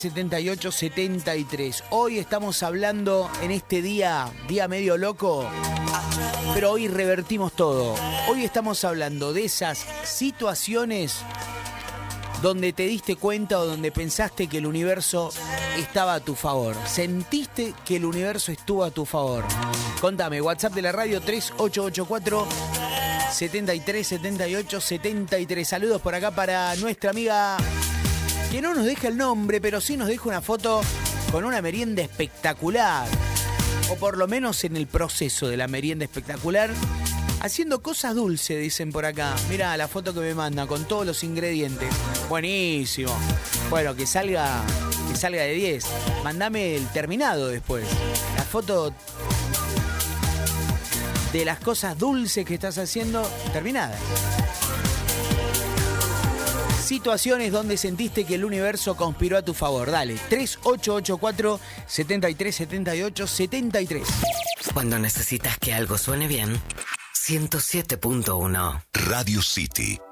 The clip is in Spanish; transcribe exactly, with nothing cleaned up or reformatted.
setenta y ocho setenta y tres. Hoy estamos hablando en este día, día medio loco, pero hoy revertimos todo. Hoy estamos hablando de esas situaciones donde te diste cuenta o donde pensaste que el universo estaba a tu favor. Sentiste que el universo estuvo a tu favor. Contame, WhatsApp de la radio tres ocho ocho cuatro, setenta y tres setenta y ocho setenta y tres. Saludos por acá para nuestra amiga, que no nos deja el nombre, pero sí nos deja una foto con una merienda espectacular. O por lo menos en el proceso de la merienda espectacular. Haciendo cosas dulces, dicen por acá. Mirá la foto que me manda con todos los ingredientes. Buenísimo. Bueno, que salga, que salga de diez. Mandame el terminado después. La foto de las cosas dulces que estás haciendo terminadas. Situaciones donde sentiste que el universo conspiró a tu favor. Dale, tres ocho ocho cuatro, setenta y tres setenta y ocho setenta y tres. Cuando necesitas que algo suene bien, ciento siete punto uno. Radio City.